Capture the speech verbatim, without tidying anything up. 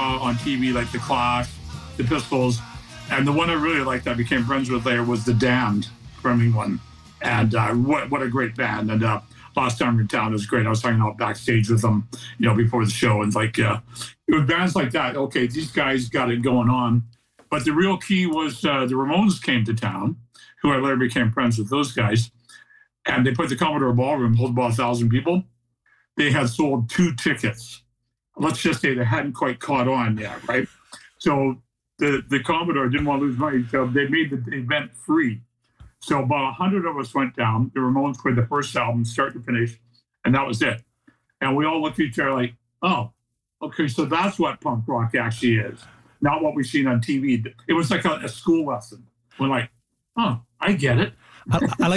saw on T V, like the Clash, the Pistols, and the one I really liked that I became friends with later was the Damned from England. And uh, what what a great band. And uh, last time in town was great. I was hanging out backstage with them, you know, before the show. And like, uh, with bands like that, okay, these guys got it going on. But the real key was uh, the Ramones came to town, who I later became friends with those guys. And they put the Commodore Ballroom, hold about a thousand people. They had sold two tickets. Let's just say they hadn't quite caught on yet, right? So the, the Commodore didn't want to lose money, so they made the event free. So about a hundred of us went down. The Ramones played the first album, start to finish, and that was it. And we all looked at each other like, oh, okay, so that's what punk rock actually is, not what we've seen on T V. It was like a, a school lesson. We're like, oh, I get it. I, I like